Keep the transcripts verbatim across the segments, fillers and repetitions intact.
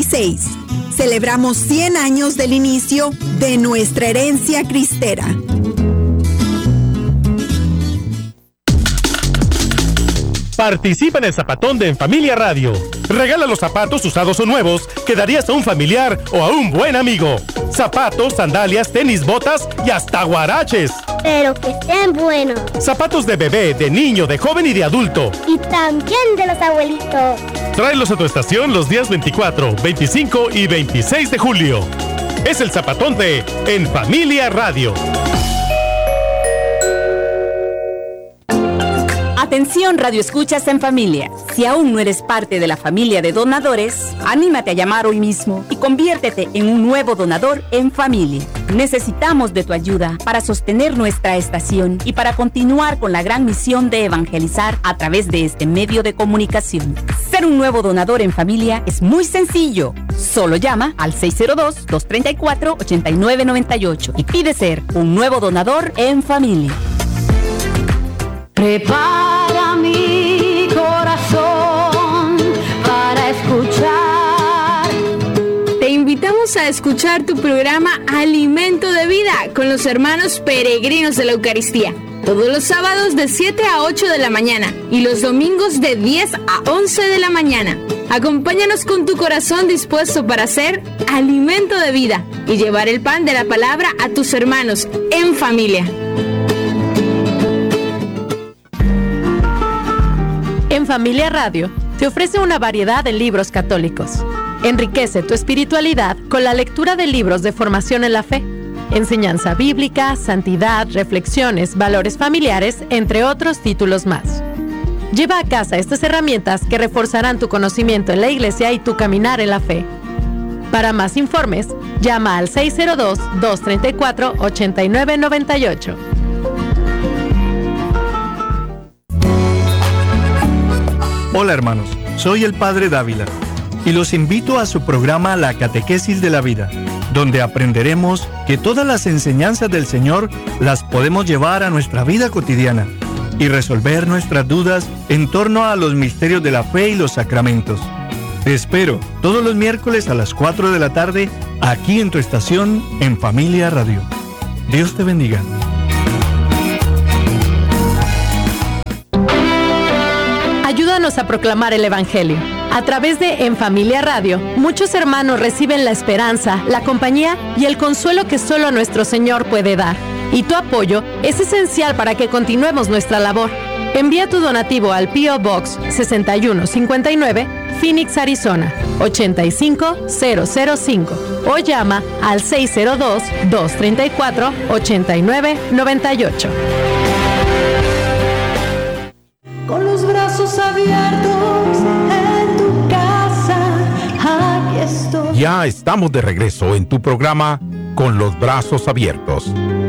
veintiséis. Celebramos cien años del inicio de nuestra herencia cristera. Participa en el Zapatón de En Familia Radio. Regala los zapatos usados o nuevos que darías a un familiar o a un buen amigo. Zapatos, sandalias, tenis, botas y hasta guaraches. Pero que estén buenos. Zapatos de bebé, de niño, de joven y de adulto. Y también de los abuelitos. Tráelos a tu estación los días veinticuatro, veinticinco y veintiséis de julio. Es el Zapatón de En Familia Radio. Atención, Radio Escuchas en Familia. Si aún no eres parte de la familia de donadores, anímate a llamar hoy mismo y conviértete en un nuevo donador en familia. Necesitamos de tu ayuda para sostener nuestra estación y para continuar con la gran misión de evangelizar a través de este medio de comunicación. Ser un nuevo donador en familia es muy sencillo. Solo llama al seis cero dos, dos tres cuatro, ocho nueve nueve ocho y pide ser un nuevo donador en familia. Prepara mi corazón para escuchar. Te invitamos a escuchar tu programa Alimento de Vida con los hermanos peregrinos de la Eucaristía. Todos los sábados de siete a ocho de la mañana y los domingos de diez a once de la mañana. Acompáñanos con tu corazón dispuesto para ser alimento de vida y llevar el pan de la palabra a tus hermanos en familia. En Familia Radio te ofrece una variedad de libros católicos. Enriquece tu espiritualidad con la lectura de libros de formación en la fe, enseñanza bíblica, santidad, reflexiones, valores familiares, entre otros títulos más. Lleva a casa estas herramientas que reforzarán tu conocimiento en la Iglesia y tu caminar en la fe. Para más informes, llama al seis cero dos, dos tres cuatro, ocho nueve nueve ocho. Hola hermanos, soy el Padre Dávila y los invito a su programa La Catequesis de la Vida, donde aprenderemos que todas las enseñanzas del Señor las podemos llevar a nuestra vida cotidiana y resolver nuestras dudas en torno a los misterios de la fe y los sacramentos. Te espero todos los miércoles a las cuatro de la tarde aquí en tu estación En Familia Radio. Dios te bendiga. Ayúdanos a proclamar el Evangelio. A través de En Familia Radio, muchos hermanos reciben la esperanza, la compañía y el consuelo que solo nuestro Señor puede dar. Y tu apoyo es esencial para que continuemos nuestra labor. Envía tu donativo al P O Box sesenta y uno cincuenta y nueve, Phoenix, Arizona, ochenta y cinco cero cero cinco o llama al seis cero dos, dos tres cuatro, ocho nueve nueve ocho. Con los brazos abiertos en tu casa, aquí estoy. Ya estamos de regreso en tu programa Con los Brazos Abiertos.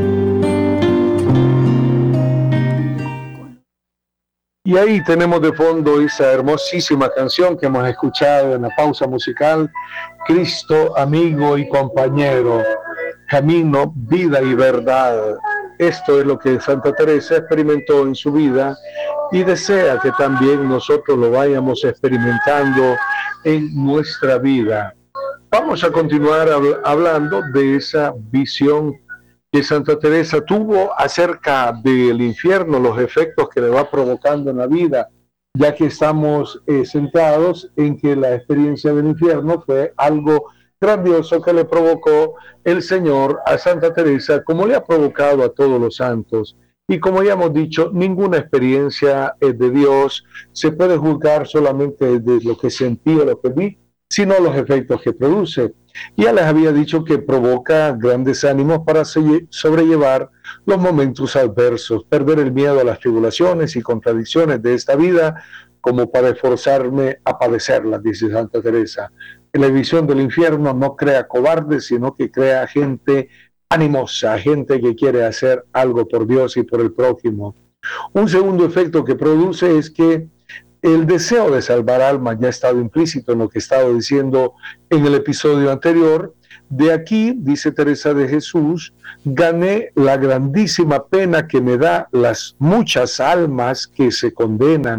Y ahí tenemos de fondo esa hermosísima canción que hemos escuchado en la pausa musical, Cristo, amigo y compañero, camino, vida y verdad. Esto es lo que Santa Teresa experimentó en su vida y desea que también nosotros lo vayamos experimentando en nuestra vida. Vamos a continuar hab- hablando de esa visión que Santa Teresa tuvo acerca del infierno, los efectos que le va provocando en la vida, ya que estamos eh, centrados en que la experiencia del infierno fue algo grandioso que le provocó el Señor a Santa Teresa, como le ha provocado a todos los santos. Y como ya hemos dicho, ninguna experiencia eh, de Dios se puede juzgar solamente de lo que sentí o lo que vi, sino los efectos que produce. Ya les había dicho que provoca grandes ánimos para sobrellevar los momentos adversos, perder el miedo a las tribulaciones y contradicciones de esta vida, como para esforzarme a padecerlas, dice Santa Teresa. La visión del infierno no crea cobardes, sino que crea gente animosa, gente que quiere hacer algo por Dios y por el prójimo. Un segundo efecto que produce es que el deseo de salvar almas ya ha estado implícito en lo que he estado diciendo en el episodio anterior. De aquí, dice Teresa de Jesús, gané la grandísima pena que me da las muchas almas que se condenan.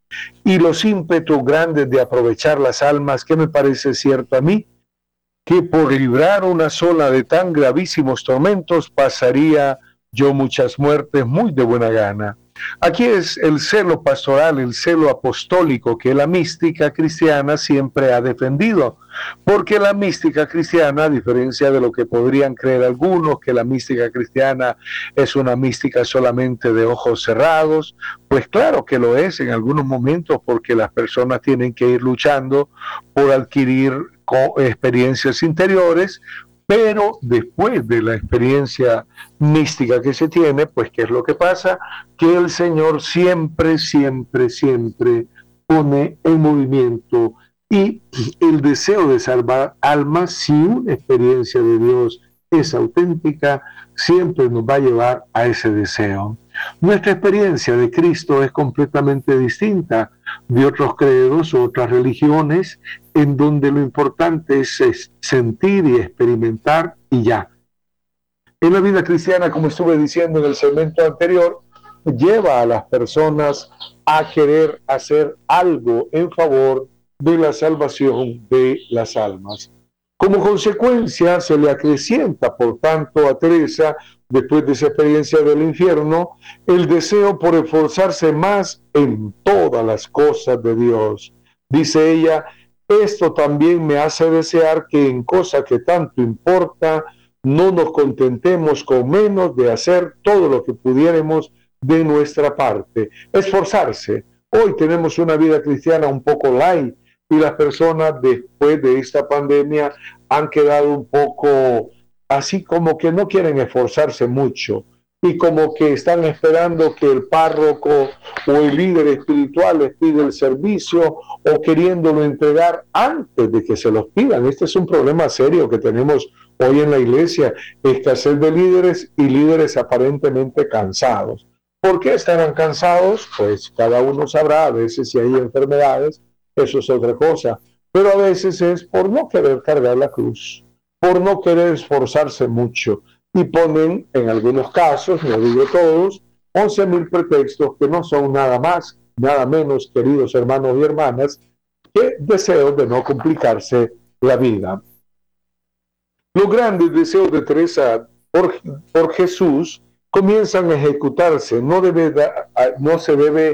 y los ímpetus grandes de aprovechar las almas, que me parece cierto a mí, que por librar una sola de tan gravísimos tormentos pasaría yo muchas muertes muy de buena gana. Aquí es el celo pastoral, el celo apostólico que la mística cristiana siempre ha defendido, porque la mística cristiana, a diferencia de lo que podrían creer algunos, que la mística cristiana es una mística solamente de ojos cerrados, pues claro que lo es en algunos momentos, porque las personas tienen que ir luchando por adquirir experiencias interiores, pero después de la experiencia mística que se tiene, pues ¿qué es lo que pasa? Que el Señor siempre, siempre, siempre pone en movimiento, y el deseo de salvar almas, si una experiencia de Dios es auténtica, siempre nos va a llevar a ese deseo. Nuestra experiencia de Cristo es completamente distinta de otros credos o otras religiones, en donde lo importante es sentir y experimentar y ya. En la vida cristiana, como estuve diciendo en el segmento anterior, lleva a las personas a querer hacer algo en favor de la salvación de las almas. Como consecuencia, se le acrecienta, por tanto, a Teresa, después de esa experiencia del infierno, el deseo por esforzarse más en todas las cosas de Dios. Dice ella, esto también me hace desear que en cosa que tanto importa, no nos contentemos con menos de hacer todo lo que pudiéramos de nuestra parte. Esforzarse. Hoy tenemos una vida cristiana un poco light, y las personas después de esta pandemia han quedado un poco así, como que no quieren esforzarse mucho, y como que están esperando que el párroco o el líder espiritual les pida el servicio, o queriéndolo entregar antes de que se los pidan. Este es un problema serio que tenemos hoy en la iglesia, escasez de líderes y líderes aparentemente cansados. ¿Por qué estarán cansados? Pues cada uno sabrá. A veces si hay enfermedades, eso es otra cosa, pero a veces es por no querer cargar la cruz, por no querer esforzarse mucho, y ponen, en algunos casos, no digo todos, once mil pretextos que no son nada más, nada menos, queridos hermanos y hermanas, que deseos de no complicarse la vida. Los grandes deseos de Teresa por, por Jesús comienzan a ejecutarse. No, debe, no se debe